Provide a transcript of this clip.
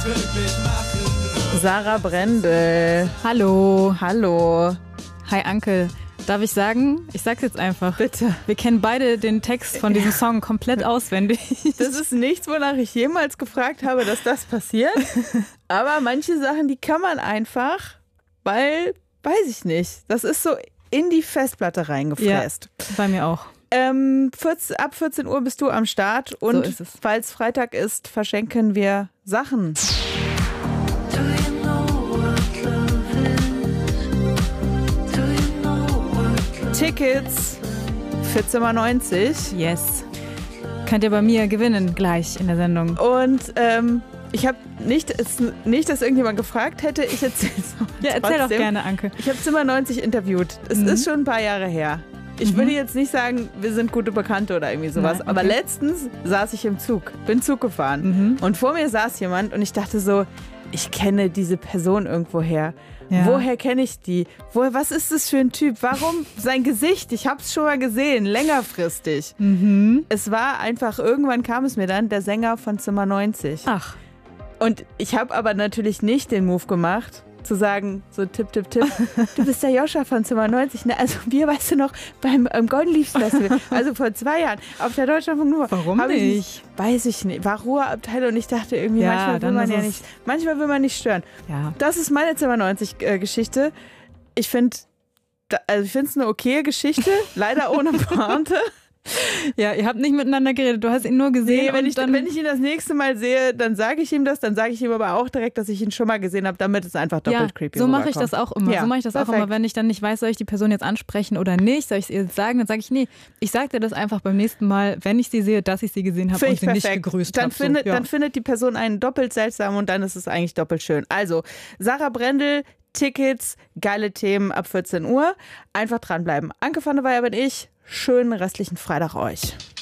Sarah Brendel. Hallo. Hallo. Hi Anke. Darf ich sagen? Ich sag's jetzt einfach. Bitte. Wir kennen beide den Text von diesem Song komplett auswendig. Das ist nichts, wonach ich jemals gefragt habe, dass das passiert. Aber manche Sachen, die kann man einfach, weil, weiß ich nicht, das ist so in die Festplatte reingefräst. Ja, bei mir auch. Ab 14 Uhr bist du am Start und So ist es. Falls Freitag ist, verschenken wir Sachen. Tickets für Zimmer 90. Yes. Könnt ihr bei mir gewinnen, gleich in der Sendung. Und ich habe nicht, dass irgendjemand gefragt hätte, ich erzähle es noch. Ja, erzähl doch gerne, Anke. Ich habe Zimmer 90 interviewt. Es ist schon ein paar Jahre her. Ich würde jetzt nicht sagen, wir sind gute Bekannte oder irgendwie sowas. Nein, okay. Aber letztens saß ich im Zug, bin Zug gefahren. Und vor mir saß jemand und ich dachte so, ich kenne diese Person irgendwoher. Ja. Woher kenne ich die? Was ist das für ein Typ? Warum sein Gesicht? Ich habe es schon mal gesehen, längerfristig. Es war einfach, irgendwann kam es mir dann, der Sänger von Zimmer 90. Ach. Und ich habe aber natürlich nicht den Move gemacht, zu sagen, so tipp, tipp, tipp, du bist der Joscha von Zimmer 90. Ne? Also wir, weißt du noch, beim Golden Leaves Festival, also vor 2 Jahren, auf der Deutschlandfunk Nova. Warum nicht? Weiß ich nicht. War Ruheabteil und ich dachte irgendwie, Ja, manchmal dann ist es- will man nicht stören. Ja. Das ist meine Zimmer 90 Geschichte. Ich finde es eine okaye Geschichte, leider ohne Pointe. Ja, ihr habt nicht miteinander geredet, du hast ihn nur gesehen. Nee, wenn und ich ihn das nächste Mal sehe, dann sage ich ihm das, dann sage ich ihm aber auch direkt, dass ich ihn schon mal gesehen habe, damit es einfach doppelt creepy so mache ich rüberkommt. das auch immer. Ja, So mache ich das auch perfekt. immer, wenn ich dann nicht weiß, soll ich die Person jetzt ansprechen oder nicht, soll ich es ihr sagen, dann sage ich, nee, ich sage dir das einfach beim nächsten Mal, wenn ich sie sehe, dass ich sie gesehen habe Finde und ich sie nicht perfekt. gegrüßt Dann habe. dann findet die Person einen doppelt seltsam und dann ist es eigentlich doppelt schön. Also, Sarah Brendel, Tickets, geile Themen ab 14 Uhr. Einfach dranbleiben. Anke van der Weyer bin ich. Schönen restlichen Freitag euch.